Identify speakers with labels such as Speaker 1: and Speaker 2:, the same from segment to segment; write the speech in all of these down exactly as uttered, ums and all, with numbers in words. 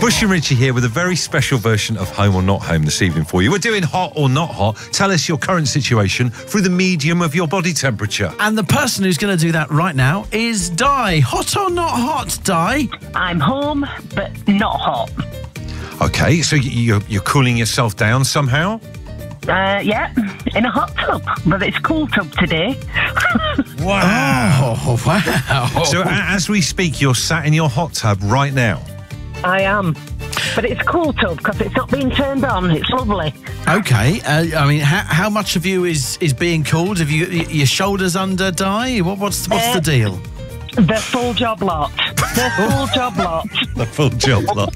Speaker 1: Bush and Richie here with a very special version of Home or Not Home this evening for you. We're doing hot or not hot. Tell us your current situation through the medium of your body temperature.
Speaker 2: And the person who's going to do that right now is Di. Hot or not hot, Di?
Speaker 3: I'm home, but not hot.
Speaker 1: Okay, so you're, you're cooling yourself down somehow?
Speaker 3: Uh, yeah, in a hot tub, but it's cool tub today.
Speaker 1: Wow.
Speaker 2: Oh, wow.
Speaker 1: So a- as we speak, you're sat in your hot tub right now?
Speaker 3: I am, but it's cool tub because it's not being turned on. It's lovely.
Speaker 2: Okay, uh, I mean, how, how much of you is, is being cooled? Have you y- your shoulders under, Di? What, what's what's
Speaker 3: Uh,
Speaker 2: the deal?
Speaker 3: The full job lot. The full job lot.
Speaker 1: The full job lot.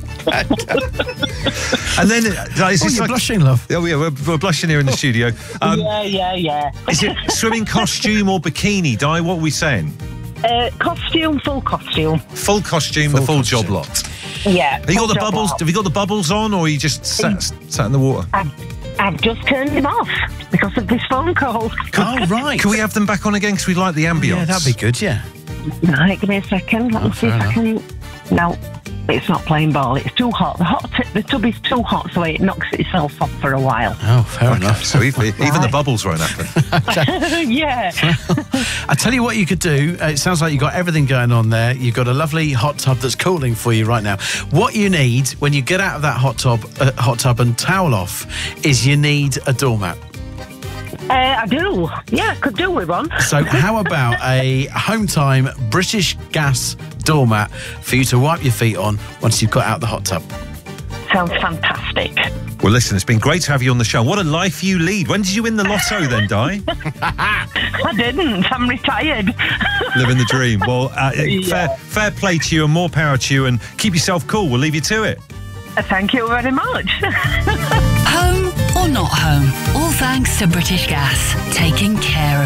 Speaker 1: And then, uh, is
Speaker 2: Oh,
Speaker 1: this
Speaker 2: you're
Speaker 1: like,
Speaker 2: blushing, love.
Speaker 1: Oh, yeah, we're, we're blushing here in the studio. Um,
Speaker 3: yeah, yeah, yeah.
Speaker 1: Is it swimming costume or bikini, Di? What are we saying?
Speaker 3: Uh, costume, full costume.
Speaker 1: Full costume,
Speaker 2: Full
Speaker 1: the full
Speaker 2: costume.
Speaker 1: job lot.
Speaker 3: Yeah.
Speaker 1: Have you got
Speaker 3: full
Speaker 1: the
Speaker 3: job
Speaker 1: bubbles?
Speaker 3: lot.
Speaker 1: Have you got the bubbles on, or are you just sat, sat in the water?
Speaker 3: I've, I've just turned him off because of this phone call.
Speaker 2: Oh, right.
Speaker 1: Can we have them back on again? Because we like the ambience.
Speaker 2: Yeah, that'd be good, yeah.
Speaker 3: Right, give me a second. Let me
Speaker 2: Oh,
Speaker 3: see if
Speaker 2: fair
Speaker 3: I can. No, it's not playing ball. It's too hot. The hot t- the tub is too hot, so it knocks itself off for a while.
Speaker 2: Oh, fair enough.
Speaker 1: So even, even the bubbles won't happen.
Speaker 3: Yeah.
Speaker 2: I tell you what you could do. Uh, it sounds like you've got everything going on there. You've got a lovely hot tub that's cooling for you right now. What you need when you get out of that hot tub, uh, hot tub and towel off, is you need a doormat.
Speaker 3: Uh, I do. Yeah, I could do with one.
Speaker 2: So how about a home time British Gas doormat for you to wipe your feet on once you've got out the hot tub?
Speaker 3: Sounds fantastic.
Speaker 1: Well, listen, it's been great to have you on the show. What a life you lead. When did you win the lotto then, Di?
Speaker 3: I didn't. I'm retired.
Speaker 1: Living the dream. Well, uh,
Speaker 3: Yeah.
Speaker 1: fair, fair play to you and more power to you, and keep yourself cool. We'll leave you to it.
Speaker 3: Uh, Thank you very much.
Speaker 4: Home or not home? All thanks to British Gas. Taking care of